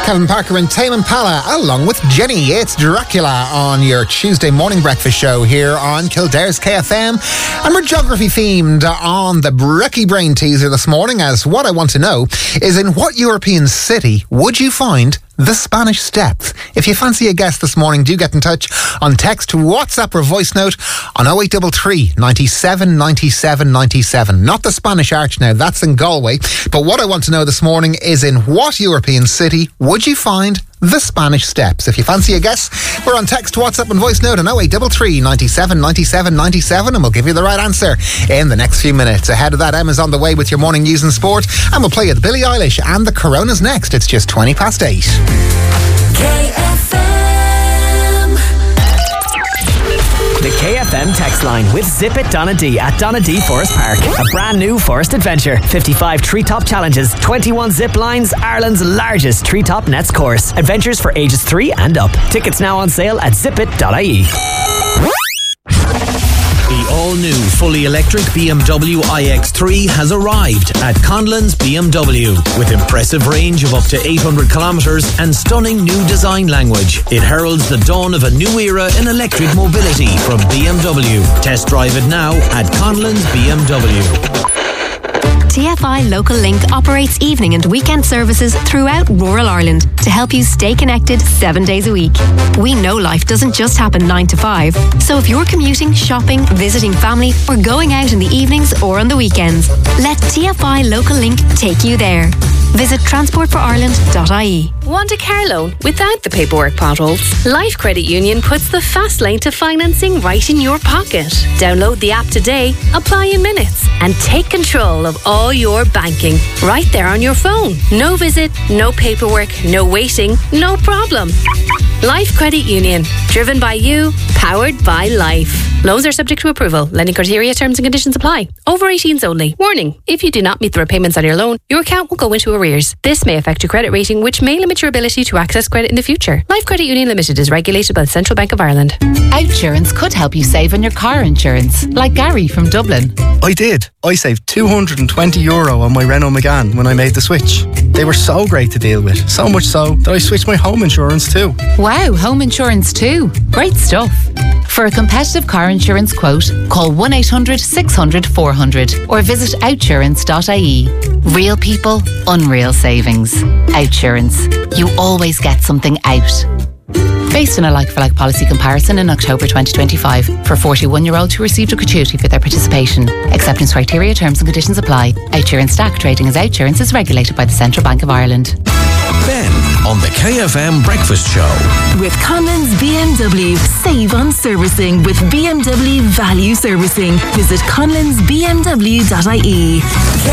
Kevin Parker and Tame Impala, along with Jenny. It's Dracula on your Tuesday morning breakfast show here on Kildare's KFM. And we're geography themed on the Brekkie Brain teaser this morning, as what I want to know is, in what European city would you find the Spanish Steps? If you fancy a guess this morning, do get in touch on text, WhatsApp or voice note on 0833 97 97 97. Not the Spanish Arch now, that's in Galway. But what I want to know this morning is, in what European city would you find the Spanish Steps? If you fancy a guess, we're on text, WhatsApp and voice note on 0833 97 97 97, and we'll give you the right answer in the next few minutes. Ahead of that, Emma's on the way with your morning news and sport, and we'll play you the Billie Eilish and the Coronas next. It's just 8:20. KFM. The KFM text line with Zip It Donna D at Donna D Forest Park. A brand new forest adventure. 55 treetop challenges, 21 zip lines, Ireland's largest treetop nets course. Adventures for ages 3 and up. Tickets now on sale at zipit.ie. The all-new, fully electric BMW iX3 has arrived at Conlon's BMW. With impressive range of up to 800 kilometres and stunning new design language, it heralds the dawn of a new era in electric mobility from BMW. Test drive it now at Conlon's BMW. TFI Local Link operates evening and weekend services throughout rural Ireland to help you stay connected 7 days a week. We know life doesn't just happen 9 to 5, so if you're commuting, shopping, visiting family, or going out in the evenings or on the weekends, let TFI Local Link take you there. Visit transportforireland.ie. Want a car loan without the paperwork potholes? Life Credit Union puts the fast lane to financing right in your pocket. Download the app today, apply in minutes, and take control of all your banking right there on your phone. No visit, no paperwork, no waiting, no problem. Life Credit Union. Driven by you, powered by life. Loans are subject to approval. Lending criteria, terms and conditions apply. Over 18s only. Warning, if you do not meet the repayments on your loan, your account will go into arrears. This may affect your credit rating, which may limit your ability to access credit in the future. Life Credit Union Limited is regulated by the Central Bank of Ireland. Outsurance could help you save on your car insurance, like Gary from Dublin. I did. I saved €220 on my Renault Megane when I made the switch. They were so great to deal with, so much so that I switched my home insurance too. Wow, home insurance too. Great stuff. For a competitive car insurance quote, call 1-800-600-400 or visit outsurance.ie. Real people, unreal savings. Outsurance. You always get something out. Based on a like-for-like policy comparison in October 2025 for 41-year-olds who received a gratuity for their participation. Acceptance criteria, terms and conditions apply. Outsurance DAC trading as Outsurance is regulated by the Central Bank of Ireland. Ben on the KFM Breakfast Show. With Conlon's BMW. Save on servicing with BMW Value Servicing. Visit conlonsbmw.ie.